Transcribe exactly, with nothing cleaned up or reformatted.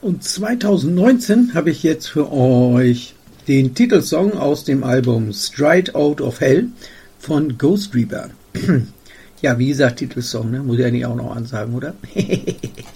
Und zweitausendneunzehn habe ich jetzt für euch den Titelsong aus dem Album Straight Out of Hell von Ghost Reaper. Ja, wie gesagt, Titelsong, ne? Muss ich eigentlich auch noch ansagen, oder?